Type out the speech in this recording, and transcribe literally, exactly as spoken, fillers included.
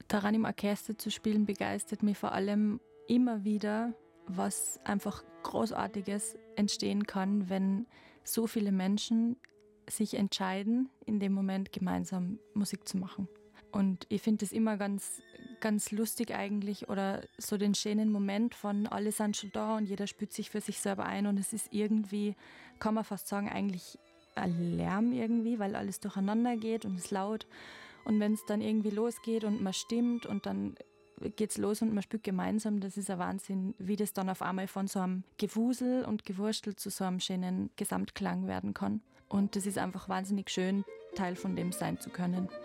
Daran im Orchester zu spielen, begeistert mich vor allem immer wieder, was einfach Großartiges entstehen kann, wenn so viele Menschen sich entscheiden, in dem Moment gemeinsam Musik zu machen. Und ich finde das immer ganz, ganz lustig eigentlich, oder so den schönen Moment von alle sind schon da und jeder spürt sich für sich selber ein und es ist irgendwie, kann man fast sagen, eigentlich ein Lärm irgendwie, weil alles durcheinander geht und es ist laut. Und wenn es dann irgendwie losgeht und man stimmt und dann geht's los und man spielt gemeinsam, das ist ein Wahnsinn, wie das dann auf einmal von so einem Gewusel und Gewurstel zu so einem schönen Gesamtklang werden kann. Und das ist einfach wahnsinnig schön, Teil von dem sein zu können.